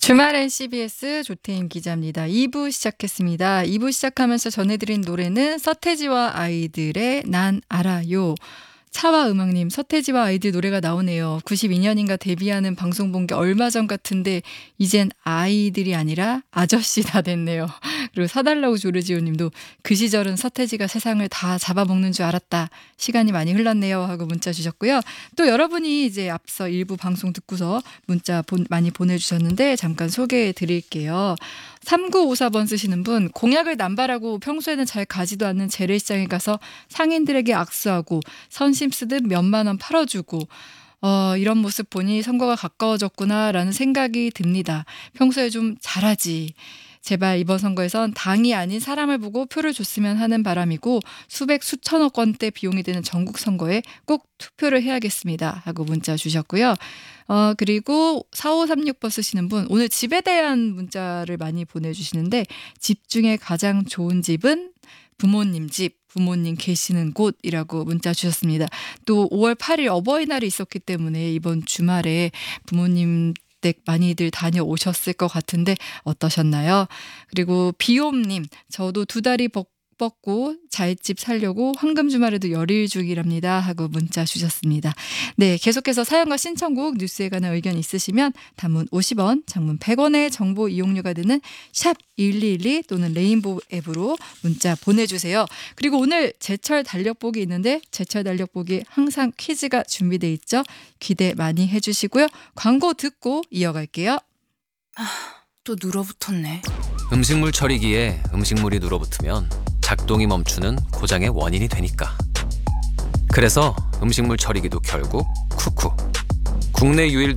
주말엔 CBS 조태임 기자입니다. 2부 시작했습니다. 2부 시작하면서 전해드린 노래는 서태지와 아이들의 난 알아요. 차와 음악님, 서태지와 아이들 노래가 나오네요. 92년인가 데뷔하는 방송 본 게 얼마 전 같은데 이젠 아이들이 아니라 아저씨 다 됐네요. 그리고 사달라고 조르지오 님도 그 시절은 서태지가 세상을 다 잡아먹는 줄 알았다. 시간이 많이 흘렀네요 하고 문자 주셨고요. 또 여러분이 이제 앞서 일부 방송 듣고서 문자 많이 보내주셨는데 잠깐 소개해 드릴게요. 3954번 쓰시는 분, 공약을 남발하고 평소에는 잘 가지도 않는 재래시장에 가서 상인들에게 악수하고 선심 쓰듯 몇만 원 팔아주고 이런 모습 보니 선거가 가까워졌구나라는 생각이 듭니다. 평소에 좀 잘하지. 제발 이번 선거에선 당이 아닌 사람을 보고 표를 줬으면 하는 바람이고 수백 수천억 원대 비용이 드는 전국 선거에 꼭 투표를 해야겠습니다 하고 문자 주셨고요. 그리고 4536번 쓰시는 분, 오늘 집에 대한 문자를 많이 보내주시는데 집 중에 가장 좋은 집은 부모님 집, 부모님 계시는 곳이라고 문자 주셨습니다. 또 5월 8일 어버이날이 있었기 때문에 이번 주말에 부모님 댁 많이들 다녀오셨을 것 같은데 어떠셨나요? 그리고 비옴님, 저도 두 다리 뻗고 잘집 살려고 황금 주말에도 열일 중이랍니다 하고 문자 주셨습니다. 네, 계속해서 사연과 신청곡 뉴스에 관한 의견 있으시면 단문 50원, 장문 100원의 정보 이용료가 드는 샵 1212 또는 레인보우 앱으로 문자 보내주세요. 그리고 오늘 제철 달력복이 있는데 제철 달력복이 항상 퀴즈가 준비돼 있죠. 기대 많이 해주시고요. 광고 듣고 이어갈게요. 또 눌어붙었네. 음식물 처리기에 음식물이 눌어붙으면 작동이 멈추는 고장의 원인이 되니까. 그래서 음식물 처리기도 결국 쿠쿠. 국내 유일